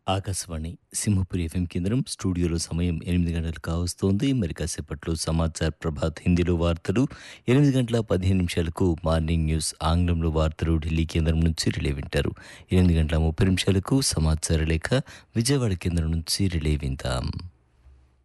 Akashvani Simhapuri FM కేంద్రం స్టూడియోలో సమయం 8 గంటలు కావస్తోంది. మరి కాసేపట్లో సమాచార్ ప్రభాత్ హిందీలో వార్తలు, 8 గంటల 15 నిమిషాలకు మార్నింగ్ న్యూస్ ఆంగ్లంలో వార్తలు ఢిల్లీ కేంద్రం నుంచి రిలే వింటారు. 8 గంటల 30 నిమిషాలకు సమాచార లేఖ విజయవాడ కేంద్రం నుంచి రిలే వింటాం.